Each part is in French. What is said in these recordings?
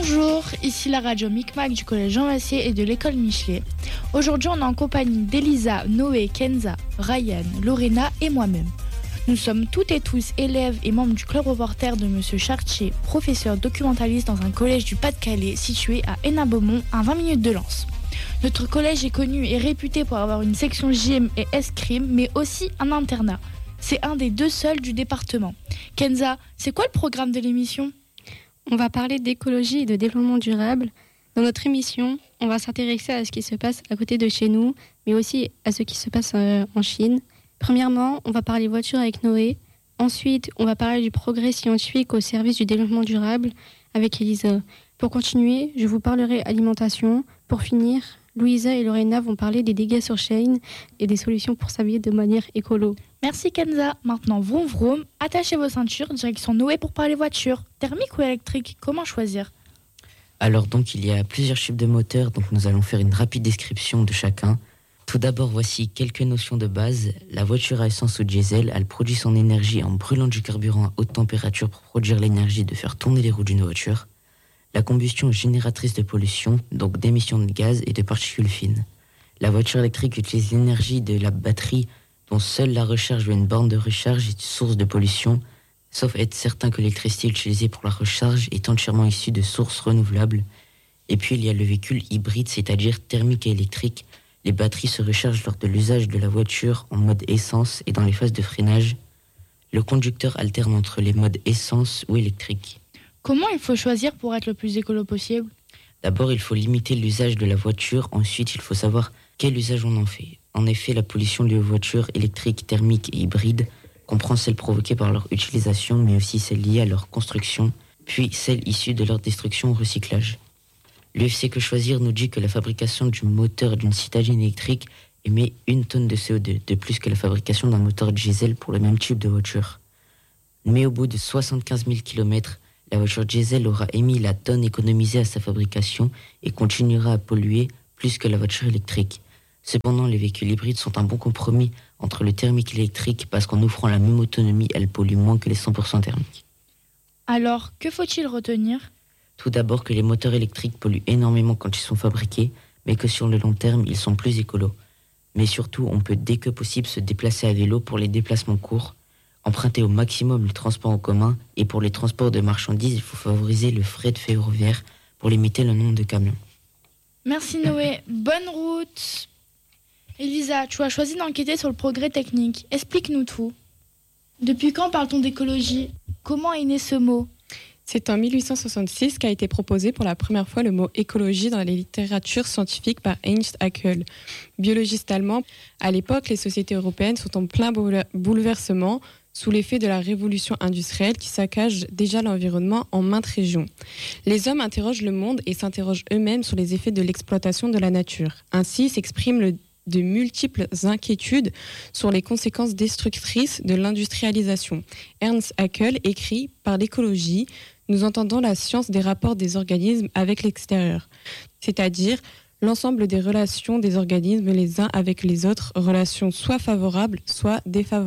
Bonjour, ici la radio Micmac du collège Jean Massier et de l'école Michelet. Aujourd'hui, on est en compagnie d'Elisa, Noé, Kenza, Ryan, Lorena et moi-même. Nous sommes toutes et tous élèves et membres du club reporter de Monsieur Chartier, professeur documentaliste dans un collège du Pas-de-Calais situé à Hénin-Beaumont, à 20 minutes de Lens. Notre collège est connu et réputé pour avoir une section gym et escrime, mais aussi un internat. C'est un des deux seuls du département. Kenza, c'est quoi le programme de l'émission ? On va parler d'écologie et de développement durable. Dans notre émission, on va s'intéresser à ce qui se passe à côté de chez nous, mais aussi à ce qui se passe en Chine. Premièrement, on va parler voiture avec Noé. Ensuite, on va parler du progrès scientifique au service du développement durable avec Elisa. Pour continuer, je vous parlerai alimentation. Pour finir, Louisa et Lorena vont parler des dégâts sur chaîne et des solutions pour s'habiller de manière écolo. Merci Kenza. Maintenant, vroom vroom, attachez vos ceintures, direction Noé pour parler voiture. Thermique ou électrique, comment choisir ? Alors donc, il y a plusieurs types de moteurs, donc nous allons faire une rapide description de chacun. Tout d'abord, voici quelques notions de base. La voiture à essence ou diesel, elle produit son énergie en brûlant du carburant à haute température pour produire l'énergie de faire tourner les roues d'une voiture. La combustion est génératrice de pollution, donc d'émissions de gaz et de particules fines. La voiture électrique utilise l'énergie de la batterie, dont seule la recharge ou une borne de recharge est une source de pollution, sauf être certain que l'électricité utilisée pour la recharge est entièrement issue de sources renouvelables. Et puis il y a le véhicule hybride, c'est-à-dire thermique et électrique. Les batteries se rechargent lors de l'usage de la voiture en mode essence et dans les phases de freinage. Le conducteur alterne entre les modes essence ou électrique. Comment il faut choisir pour être le plus écolo possible ? D'abord, il faut limiter l'usage de la voiture. Ensuite, il faut savoir quel usage on en fait. En effet, la pollution liée aux voitures électriques, thermiques et hybrides comprend celle provoquée par leur utilisation, mais aussi celle liée à leur construction, puis celle issue de leur destruction ou recyclage. L'UFC Que Choisir nous dit que la fabrication du moteur d'une citadine électrique émet 1 tonne de CO2, de plus que la fabrication d'un moteur diesel pour le même type de voiture. Mais au bout de 75 000 km, la voiture diesel aura émis la tonne économisée à sa fabrication et continuera à polluer plus que la voiture électrique. Cependant, les véhicules hybrides sont un bon compromis entre le thermique et l'électrique parce qu'en offrant la même autonomie, elles polluent moins que les 100% thermiques. Alors, que faut-il retenir ? Tout d'abord que les moteurs électriques polluent énormément quand ils sont fabriqués, mais que sur le long terme, ils sont plus écolos. Mais surtout, on peut dès que possible se déplacer à vélo pour les déplacements courts, emprunter au maximum le transport en commun, et pour les transports de marchandises, il faut favoriser le fret ferroviaire pour limiter le nombre de camions. Merci Noé, bonne route. Elisa, tu as choisi d'enquêter sur le progrès technique. Explique-nous tout. Depuis quand parle-t-on d'écologie ? Comment est né ce mot ? C'est en 1866 qu'a été proposé pour la première fois le mot écologie dans la littérature scientifique par Ernst Haeckel, biologiste allemand. À l'époque, les sociétés européennes sont en plein bouleversement sous l'effet de la révolution industrielle qui saccage déjà l'environnement en maintes régions. Les hommes interrogent le monde et s'interrogent eux-mêmes sur les effets de l'exploitation de la nature. Ainsi s'expriment de multiples inquiétudes sur les conséquences destructrices de l'industrialisation. Ernst Haeckel écrit « Par l'écologie, nous entendons la science des rapports des organismes avec l'extérieur, c'est-à-dire l'ensemble des relations des organismes les uns avec les autres, relations soit favorables, soit défavorables. »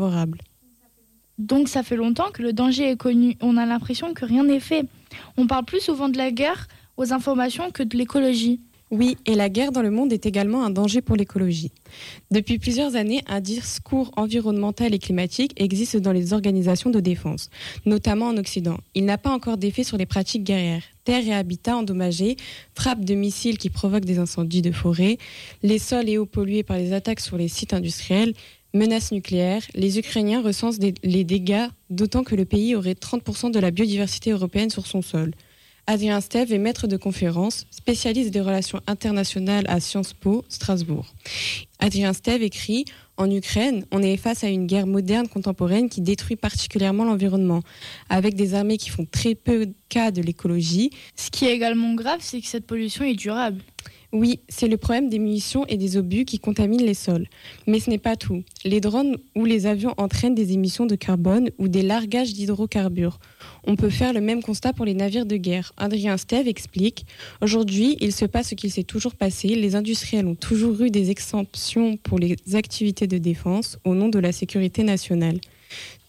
Donc ça fait longtemps que le danger est connu. On a l'impression que rien n'est fait. On parle plus souvent de la guerre aux informations que de l'écologie. Oui, et la guerre dans le monde est également un danger pour l'écologie. Depuis plusieurs années, un discours environnemental et climatique existe dans les organisations de défense, notamment en Occident. Il n'a pas encore d'effet sur les pratiques guerrières. Terres et habitats endommagés, frappes de missiles qui provoquent des incendies de forêt, les sols et eaux pollués par les attaques sur les sites industriels, menaces nucléaires. Les Ukrainiens recensent les dégâts, d'autant que le pays aurait 30% de la biodiversité européenne sur son sol. Adrien Stève est maître de conférences, spécialiste des relations internationales à Sciences Po, Strasbourg. Adrien Stève écrit « En Ukraine, on est face à une guerre moderne contemporaine qui détruit particulièrement l'environnement, avec des armées qui font très peu cas de l'écologie. » Ce qui est également grave, c'est que cette pollution est durable. Oui, c'est le problème des munitions et des obus qui contaminent les sols. Mais ce n'est pas tout. Les drones ou les avions entraînent des émissions de carbone ou des largages d'hydrocarbures. On peut faire le même constat pour les navires de guerre. Adrien Stève explique « Aujourd'hui, il se passe ce qu'il s'est toujours passé. Les industriels ont toujours eu des exemptions pour les activités de défense au nom de la sécurité nationale.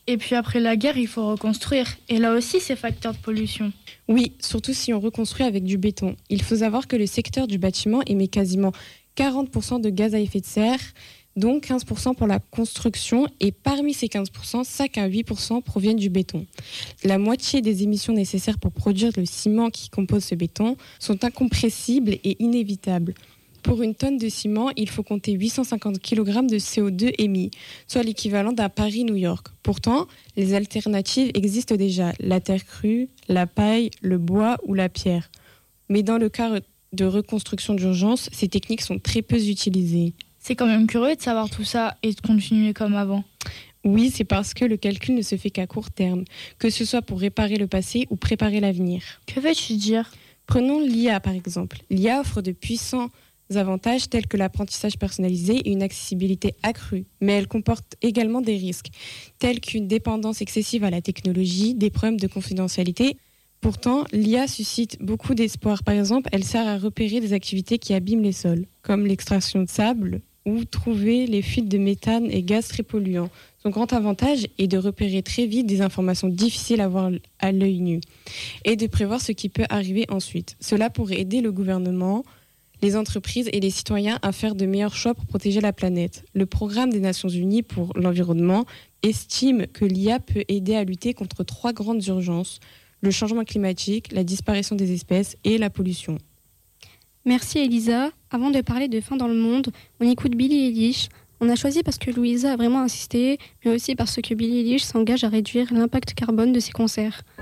Et puis après la guerre, il faut reconstruire. Et là aussi, c'est facteur de pollution. Oui, surtout si on reconstruit avec du béton. Il faut savoir que le secteur du bâtiment émet quasiment 40% de gaz à effet de serre, dont 15% pour la construction. Et parmi ces 15%, 5 à 8% proviennent du béton. La moitié des émissions nécessaires pour produire le ciment qui compose ce béton sont incompressibles et inévitables. Pour une tonne de ciment, il faut compter 850 kg de CO2 émis, soit l'équivalent d'un Paris-New York. Pourtant, les alternatives existent déjà, la terre crue, la paille, le bois ou la pierre. Mais dans le cas de reconstruction d'urgence, ces techniques sont très peu utilisées. C'est quand même curieux de savoir tout ça et de continuer comme avant. Oui, c'est parce que le calcul ne se fait qu'à court terme, que ce soit pour réparer le passé ou préparer l'avenir. Que veux-tu dire ? Prenons l'IA par exemple. L'IA offre de puissants avantages tels que l'apprentissage personnalisé et une accessibilité accrue, mais elle comporte également des risques, tels qu'une dépendance excessive à la technologie, des problèmes de confidentialité. Pourtant, l'IA suscite beaucoup d'espoir. Par exemple, elle sert à repérer des activités qui abîment les sols, comme l'extraction de sable ou trouver les fuites de méthane et gaz très polluants. Son grand avantage est de repérer très vite des informations difficiles à voir à l'œil nu et de prévoir ce qui peut arriver ensuite. Cela pourrait aider le gouvernement, les entreprises et les citoyens à faire de meilleurs choix pour protéger la planète. Le Programme des Nations Unies pour l'environnement estime que l'IA peut aider à lutter contre 3 grandes urgences, le changement climatique, la disparition des espèces et la pollution. Merci Elisa. Avant de parler de Fin dans le monde, on écoute Billie Eilish. On a choisi parce que Louisa a vraiment insisté, mais aussi parce que Billie Eilish s'engage à réduire l'impact carbone de ses concerts.